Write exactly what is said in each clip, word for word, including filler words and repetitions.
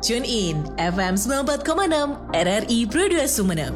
Tune in F M sembilan puluh empat koma enam R R I Pro dua Sumeneb.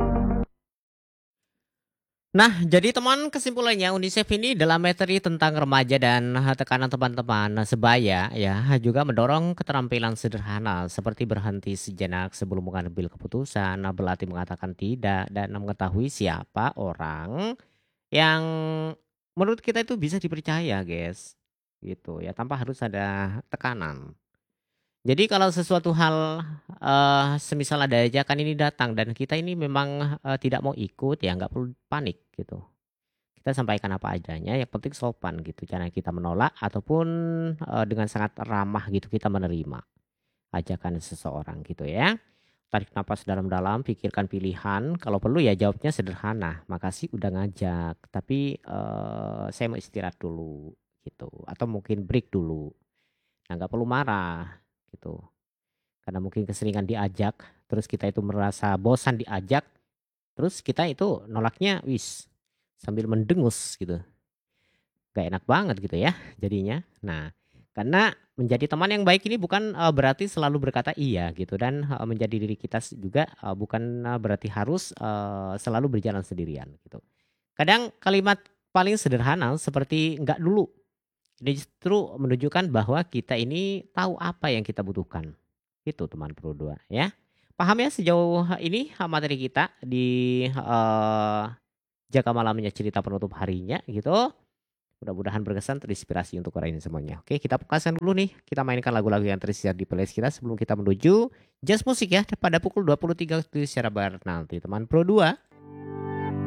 Nah, jadi teman, kesimpulannya UNICEF ini dalam materi tentang remaja dan tekanan teman-teman sebaya ya juga mendorong keterampilan sederhana seperti berhenti sejenak sebelum mengambil keputusan, berlatih mengatakan tidak dan mengetahui siapa orang yang menurut kita itu bisa dipercaya, guys. Gitu ya, tanpa harus ada tekanan. Jadi kalau sesuatu hal eh, semisal ada ajakan ini datang dan kita ini memang eh, tidak mau ikut, ya nggak perlu panik gitu. Kita sampaikan apa adanya, yang penting sopan gitu. Jangan kita menolak ataupun eh, dengan sangat ramah gitu kita menerima ajakan seseorang gitu ya. Tarik napas dalam-dalam, pikirkan pilihan. Kalau perlu ya jawabnya sederhana. Makasih udah ngajak, tapi eh, saya mau istirahat dulu gitu. Atau mungkin break dulu. Nah, nggak perlu marah gitu. Karena mungkin keseringan diajak, terus kita itu merasa bosan diajak, terus kita itu nolaknya wis sambil mendengus gitu. Gak enak banget gitu ya jadinya. Nah, karena menjadi teman yang baik ini bukan uh, berarti selalu berkata iya gitu, dan uh, menjadi diri kita juga uh, bukan uh, berarti harus uh, selalu berjalan sendirian gitu. Kadang kalimat paling sederhana seperti enggak dulu ini justru menunjukkan bahwa kita ini tahu apa yang kita butuhkan. Itu teman Pro dua ya. Paham ya sejauh ini uh, materi kita di uh, Jaga Malamnya Cerita Penutup Harinya gitu. Mudah-mudahan berkesan, terinspirasi untuk orang ini semuanya. Oke, kita pukaskan dulu nih. Kita mainkan lagu-lagu yang tersedia di playlist kita sebelum kita menuju jazz musik ya pada pukul dua puluh tiga waktu secara barat nanti. Teman Pro dua.